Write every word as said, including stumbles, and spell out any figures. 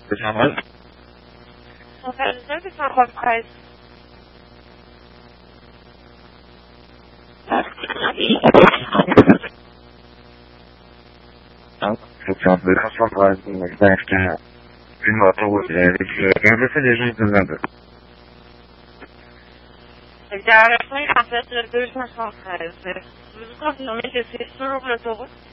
بتعمل؟ ازاي بتسمع بودكاست؟ فكرت بالخصوص على المختلف في المطور ذلك كان بس يجب تنظر تعرفني حسيت لدوش مش مخالف بذكر نومي تسيسر وبلتوبس